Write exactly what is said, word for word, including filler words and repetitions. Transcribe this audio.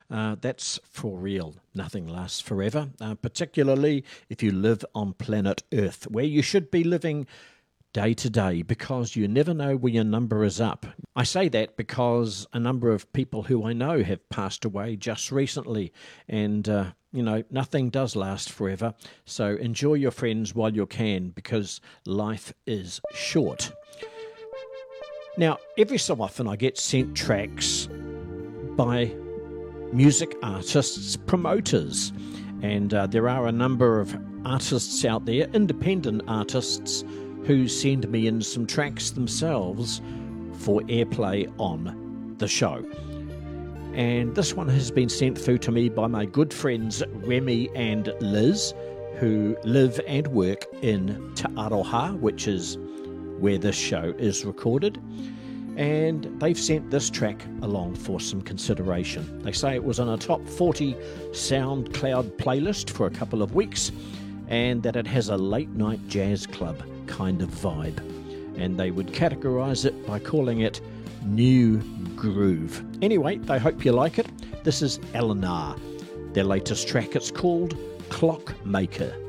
Uh, that's for real. Nothing lasts forever, uh, particularly if you live on planet Earth, where you should be living day to day, because you never know where your number is up. I say that because a number of people who I know have passed away just recently, and uh, you know, nothing does last forever, so enjoy your friends while you can, because life is short. Now, every so often I get sent tracks by music artists, promoters, and uh, there are a number of artists out there, independent artists, who send me in some tracks themselves for airplay on the show. And this one has been sent through to me by my good friends Remy and Liz, who live and work in Te Aroha, which is where this show is recorded. And they've sent this track along for some consideration. They say it was on a top forty SoundCloud playlist for a couple of weeks, and that it has a late night jazz club kind of vibe, and they would categorize it by calling it new groove. Anyway, they hope you like it. This is Eleanor, their latest track. It's called Clockmaker.